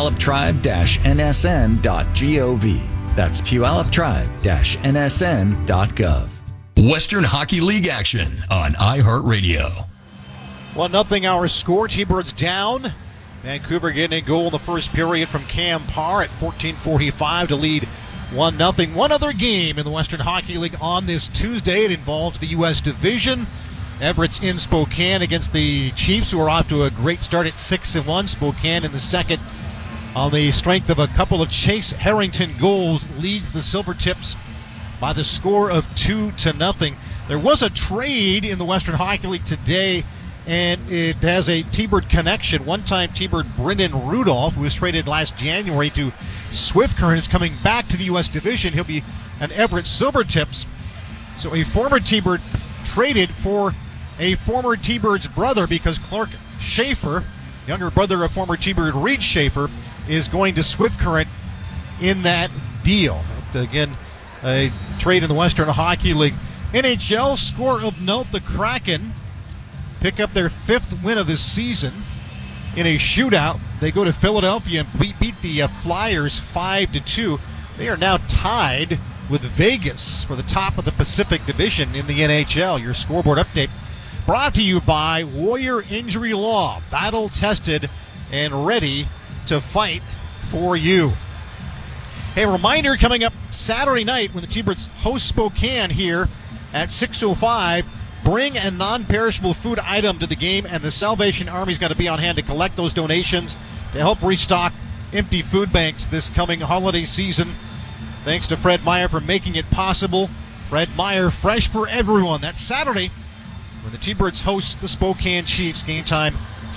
puyalluptribe-nsn.gov. That's puyalluptribe-nsn.gov. Western Hockey League action on iHeartRadio. 1-0 our score. T-Birds down. Vancouver getting a goal in the first period from Cam Parr at 14:45 to lead 1-0. One other game in the Western Hockey League on this Tuesday. It involves the U.S. Division. Everett's in Spokane against the Chiefs, who are off to a great start at 6-1. Spokane in the second, on the strength of a couple of Chase Harrington goals, leads the Silvertips by the score of 2-0. There was a trade in the Western Hockey League today, and it has a T-Bird connection. One-time T-Bird Brendan Rudolph, who was traded last January to Swift Current, is coming back to the U.S. Division. He'll be an Everett Silvertips. So a former T-Bird traded for a former T-Bird's brother, because Clark Schaefer, younger brother of former T-Bird Reed Schaefer, is going to Swift Current in that deal. But again, a trade in the Western Hockey League. NHL score of note, the Kraken pick up their 5th win of this season in a shootout. They go to Philadelphia and beat the Flyers 5-2. They are now tied with Vegas for the top of the Pacific Division in the NHL. Your scoreboard update brought to you by Warrior Injury Law. Battle tested and ready to fight for you. A reminder, coming up Saturday night when the T-Birds host Spokane here at 6:05, bring a non-perishable food item to the game, and the Salvation Army's got to be on hand to collect those donations to help restock empty food banks this coming holiday season. Thanks to Fred Meyer for making it possible. Fred Meyer, fresh for everyone. That's Saturday when the T-Birds host the Spokane Chiefs. Game time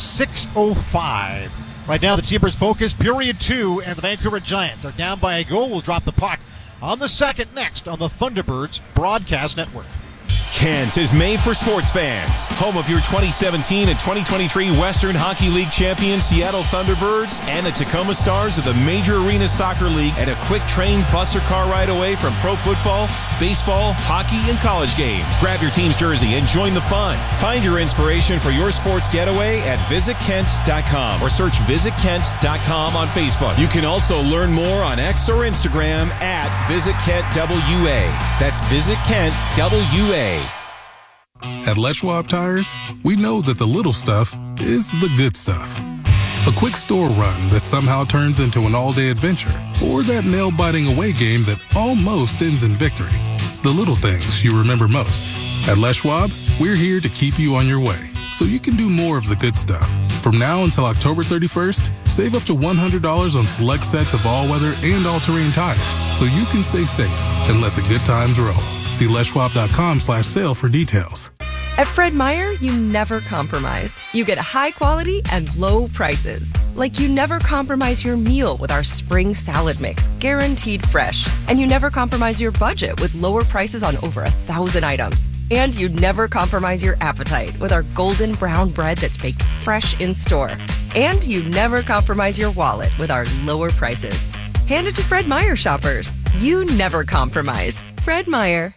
6:05. Right now the T-Birds focus period 2, and the Vancouver Giants are down by a goal. We'll drop the puck on the second next on the Thunderbirds Broadcast Network. Kent is made for sports fans. Home of your 2017 and 2023 Western Hockey League champions Seattle Thunderbirds and the Tacoma Stars of the Major Arena Soccer League, and a quick train bus or car ride away from pro football, baseball, hockey, and college games. Grab your team's jersey and join the fun. Find your inspiration for your sports getaway at visitkent.com or search visitkent.com on Facebook. You can also learn more on X or Instagram at visitkentWA. That's visitkentWA. At Les Schwab Tires, we know that the little stuff is the good stuff. A quick store run that somehow turns into an all-day adventure, or that nail-biting away game that almost ends in victory. The little things you remember most. At Les Schwab, we're here to keep you on your way, so you can do more of the good stuff. From now until October 31st, save up to $100 on select sets of all-weather and all-terrain tires, so you can stay safe and let the good times roll. See leschwab.com/sale for details. At Fred Meyer, you never compromise. You get high quality and low prices. Like you never compromise your meal with our spring salad mix, guaranteed fresh. And you never compromise your budget with lower prices on over 1,000 items. And you never compromise your appetite with our golden brown bread that's baked fresh in store. And you never compromise your wallet with our lower prices. Hand it to Fred Meyer shoppers. You never compromise. Fred Meyer.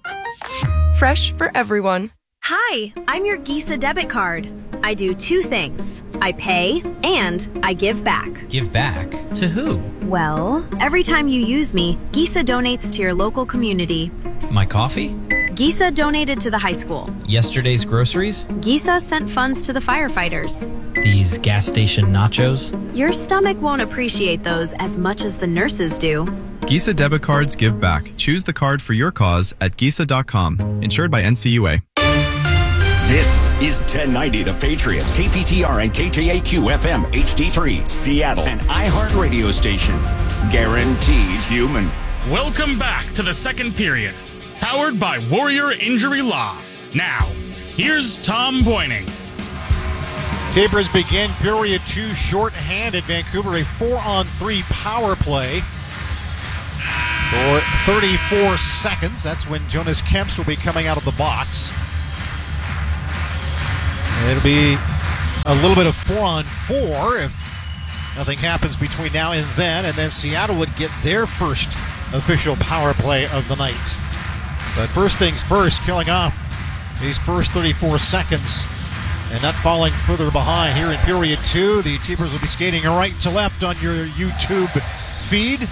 Fresh for everyone. Hi, I'm your Giza debit card. I do 2 things. I pay and I give back. Give back? To who? Well, every time you use me, Giza donates to your local community. My coffee? Giza donated to the high school. Yesterday's groceries? Giza sent funds to the firefighters. These gas station nachos? Your stomach won't appreciate those as much as the nurses do. Giza debit cards give back. Choose the card for your cause at Giza.com. Insured by NCUA. This is 1090 The Patriot, KPTR and KTAQ FM HD3, Seattle, an iHeart radio station. Guaranteed human. Welcome back to the second period, powered by Warrior Injury Law. Now, here's Tom Boyning. Timbers begin period 2 short-handed. Vancouver a 4-on-3 power play for 34 seconds. That's when Jonas Kemps will be coming out of the box. It'll be a little bit of 4-on-4 if nothing happens between now and then Seattle would get their first official power play of the night. But first things first, killing off these first 34 seconds and not falling further behind here in period 2. The Timbers will be skating right to left on your YouTube feed.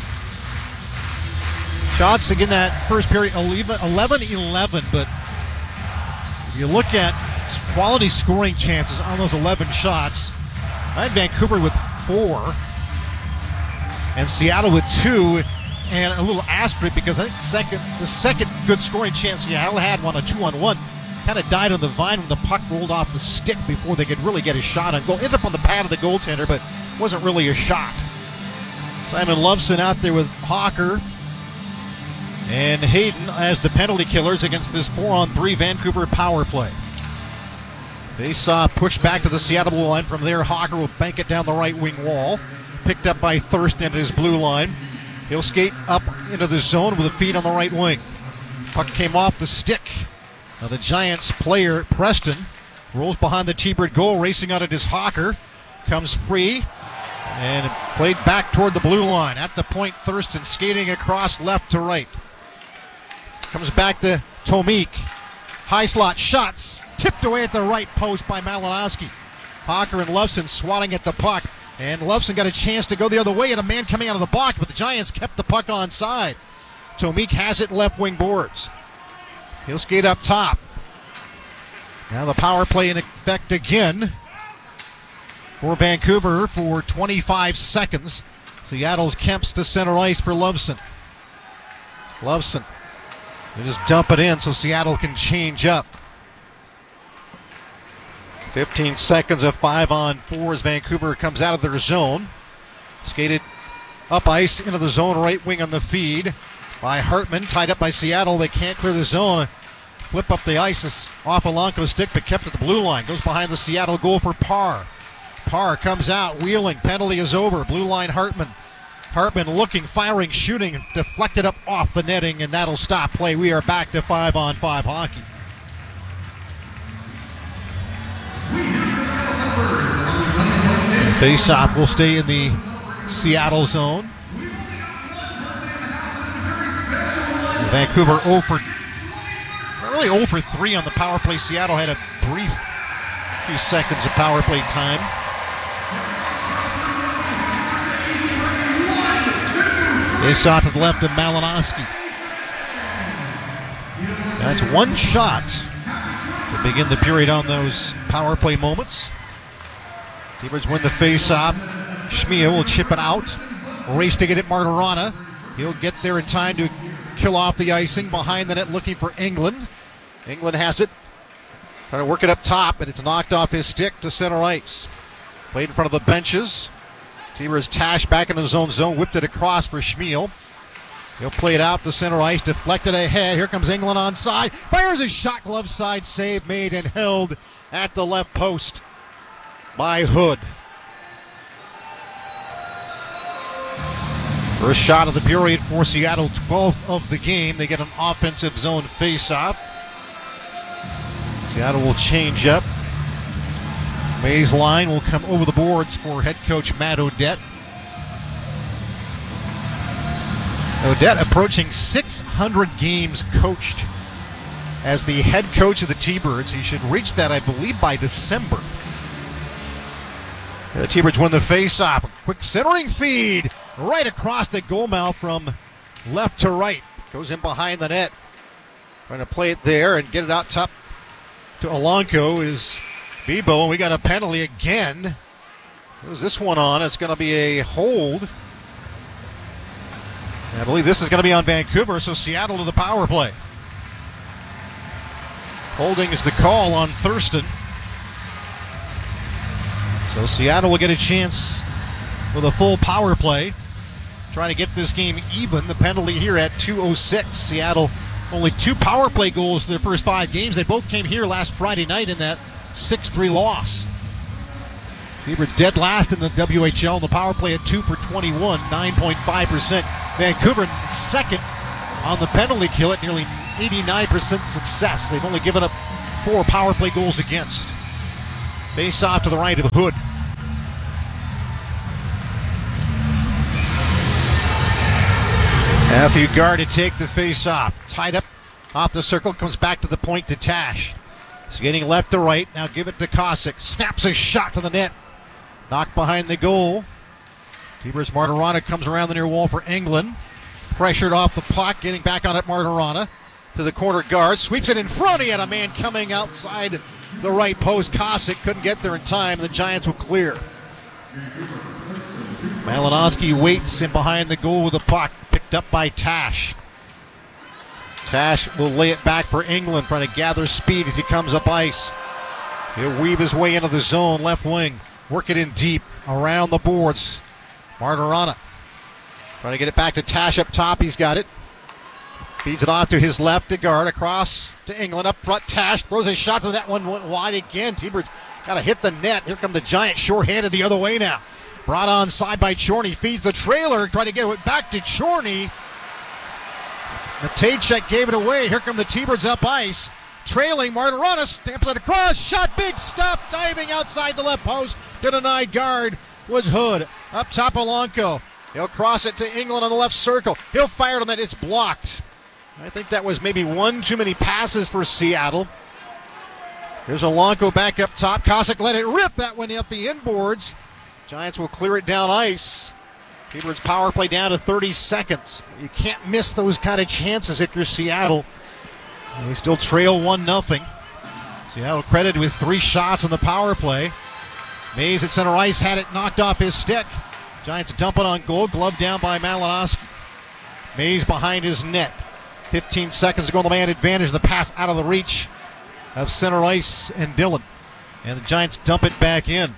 Shots again that first period 11-11, but if you look at quality scoring chances on those 11 shots, I had Vancouver with 4 and Seattle with 2, and a little asterisk because I think the second good scoring chance Seattle had, on a 2-on-1, kind of died on the vine when the puck rolled off the stick before they could really get a shot on goal. Ended up on the pad of the goaltender, but wasn't really a shot. Simon Loveson out there with Hawker and Hayden as the penalty killers against this 4-on-3 Vancouver power play. They saw pushed back to the Seattle blue line. From there, Hawker will bank it down the right wing wall. Picked up by Thurston at his blue line. He'll skate up into the zone with a feed on the right wing. Puck came off the stick. Now the Giants player, Preston, rolls behind the T-Bird goal. Racing out it is Hawker. Comes free and played back toward the blue line. At the point, Thurston skating across left to right. Comes back to Tomik. High slot shots. Tipped away at the right post by Malinowski. Hawker and Loveson swatting at the puck. And Loveson got a chance to go the other way and a man coming out of the box, but the Giants kept the puck onside. Tomik has it left wing boards. He'll skate up top. Now the power play in effect again for Vancouver for 25 seconds. Seattle's Kemps to center ice for Loveson. Loveson. They just dump it in so Seattle can change up. 15 seconds of 5-on-4 as Vancouver comes out of their zone. Skated up ice into the zone, right wing on the feed by Hartman. Tied up by Seattle. They can't clear the zone. Flip up the ice is off Alanko's stick, but kept at the blue line. Goes behind the Seattle goal for Parr. Parr comes out, wheeling. Penalty is over. Blue line Hartman. Hartman looking, firing, shooting. Deflected up off the netting, and that'll stop play. We are back to 5-on-5 hockey. Face-off will stay in the Seattle zone. Vancouver 0 for 3 on the power play. Seattle had a brief few seconds of power play time. Face-off to the left of Malinowski. That's one shot to begin the period on those power play moments. Timbers win the face-off. Schmiel will chip it out. Race to get it Martirana. He'll get there in time to kill off the icing. Behind the net looking for England. England has it. Trying to work it up top, but it's knocked off his stick to center ice. Played in front of the benches. Timbers Tash back in his own zone. Whipped it across for Schmiel. He'll play it out to center ice. Deflected ahead. Here comes England onside. Fires a shot. Glove side save made and held at the left post by Hood. First shot of the period for Seattle, 12th of the game. They get an offensive zone face-off. Seattle will change up. May's line will come over the boards for head coach Matt Odette. Odette approaching 600 games coached as the head coach of the T-Birds. He should reach that, I believe, by December. The T-Birds win the face-off. A quick centering feed right across the goal mouth from left to right. Goes in behind the net. Trying to play it there and get it out top to Alanko is Bebo, and we got a penalty again. Who's this one on? It's going to be a hold. And I believe this is going to be on Vancouver, so Seattle to the power play. Holding is the call on Thurston. So Seattle will get a chance with a full power play. Trying to get this game even. The penalty here at 2:06. Seattle only 2 power play goals in their first 5 games. They both came here last Friday night in that 6-3 loss. T-Birds dead last in the WHL. The power play at 2 for 21, 9.5%. Vancouver second on the penalty kill at nearly 89% success. They've only given up 4 power play goals against. Face off to the right of Hood. Matthew Gard to take the face off. Tied up off the circle, comes back to the point to Tash. He's getting left to right. Now give it to Kosick. Snaps a shot to the net. Knocked behind the goal. T-Birds Martirana comes around the near wall for England. Pressured off the puck, getting back on it Martirana. To the corner guard. Sweeps it in front. He had a man coming outside the right post. Kosick couldn't get there in time. The Giants will clear. Malinowski waits in behind the goal with the puck. Picked up by Tash. Tash will lay it back for England, trying to gather speed as he comes up ice. He'll weave his way into the zone, left wing. Work it in deep, around the boards. Martirana trying to get it back to Tash up top. He's got it. Feeds it off to his left to Gard. Across to England. Up front, Tash throws a shot to that one. Went wide again. T-Birds got to hit the net. Here come the Giants shorthanded the other way now. Brought on side by Chorney. Feeds the trailer. Trying to get it back to Chorney. Matejchuk gave it away. Here come the T-Birds up ice. Trailing, Martirana stamps it across. Shot, big stop. Diving outside the left post to deny Gard was Hood. Up top, Alanko. He'll cross it to England on the left circle. He'll fire it on that. It's blocked. I think that was maybe one too many passes for Seattle. Here's Alanko back up top. Kosick let it rip. That one up the inboards. Giants will clear it down ice. T-Birds power play down to 30 seconds. You can't miss those kind of chances if you're Seattle. They still trail 1-0. Seattle credited with 3 shots on the power play. Mays at center ice had it knocked off his stick. Giants dump it on goal. Glove down by Malinowski. Mays behind his net. 15 seconds to go on the man advantage. The pass out of the reach of center ice and Dillon. And the Giants dump it back in.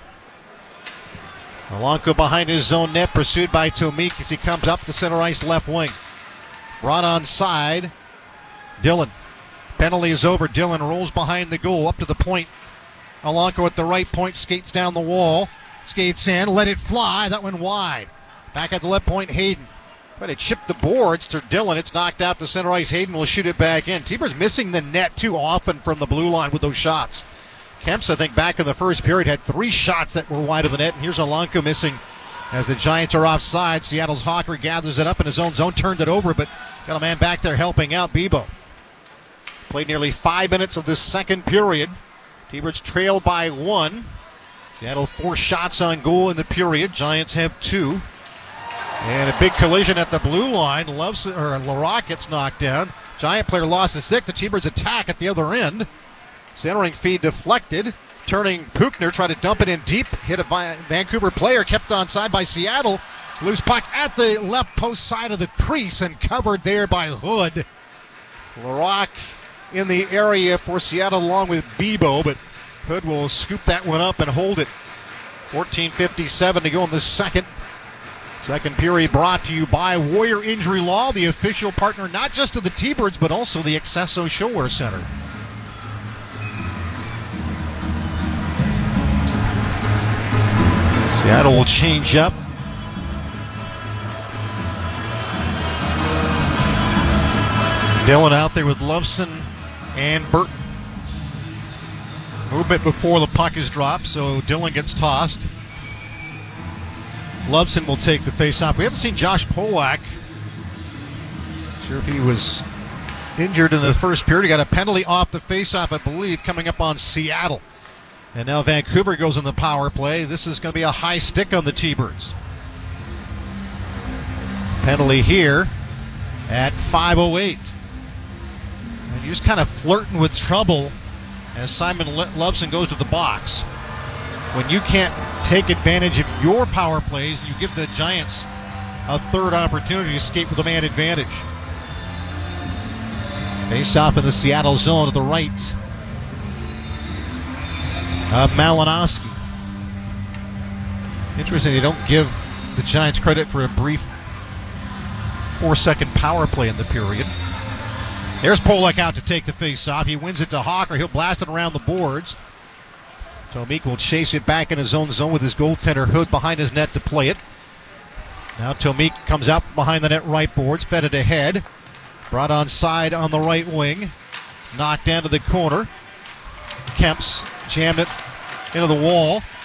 Alanko behind his zone net, pursued by Tomik as he comes up the center ice left wing. Brought on side. Dillon. Penalty is over. Dillon rolls behind the goal up to the point. Alanko at the right point, skates down the wall. Skates in, let it fly. That one wide. Back at the left point, Hayden. But it chipped the boards to Dillon. It's knocked out to center ice. Hayden will shoot it back in. T-Birds missing the net too often from the blue line with those shots. Kemps, I think, back in the first period had 3 shots that were wide of the net. And here's Alanko missing as the Giants are offside. Seattle's Hawker gathers it up in his own zone, turned it over, but got a man back there helping out Bibeau. Played nearly 5 minutes of this second period. T-Birds trail by 1. Seattle 4 shots on goal in the period. Giants have 2. And a big collision at the blue line. Larocque gets knocked down. Giant player lost his stick. The T-Birds attack at the other end. Centering feed deflected. Turning Puchner, tried to dump it in deep. Hit a Vancouver player. Kept on side by Seattle. Loose puck at the left post side of the crease and covered there by Hood. Larocque in the area for Seattle along with Bibeau, but Hood will scoop that one up and hold it. 14:57 to go in the second. Second period brought to you by Warrior Injury Law, the official partner not just of the T-Birds but also the Accesso Showwear Center. Seattle will change up. Dillon out there with Loveson and Burton. Movement before the puck is dropped, so Dillon gets tossed. Loveson will take the face-off. We haven't seen Josh Polak. Not sure if he was injured in the first period. He got a penalty off the face-off, I believe, coming up on Seattle. And now Vancouver goes in the power play. This is going to be a high stick on the T-Birds. Penalty here at 5:08. And you're just kind of flirting with trouble as Simon Loveson goes to the box. When you can't take advantage of your power plays, you give the Giants a third opportunity to escape with a man advantage. Face off in the Seattle zone to the right of Malinowski. Interesting, they don't give the Giants credit for a brief 4-second power play in the period. There's Polak out to take the face off. He wins it to Hawker. He'll blast it around the boards. Tomic will chase it back in his own zone with his goaltender Hood behind his net to play it. Now Tomic comes out behind the net right boards, fed it ahead. Brought on side on the right wing. Knocked down to the corner. Kemps jammed it into the wall.